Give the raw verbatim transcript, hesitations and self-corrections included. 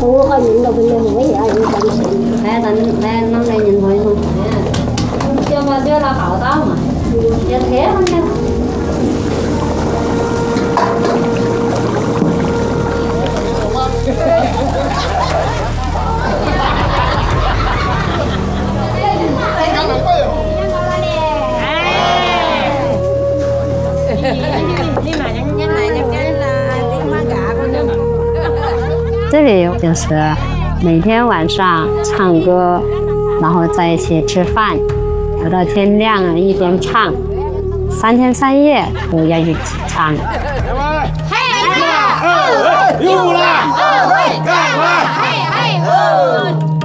Ủa coi những đồ bên đây mới vậy những con thế tận thế năm nay nhìn thôi không chưa mà chưa là khảo tao mà giờ thế không nha 这里就是每天晚上唱歌，然后在一起吃饭，直到天亮，一边唱，三天三夜都要一起唱。 嘿啦，二位，有啦，二位，干嘛？嘿嘿，二。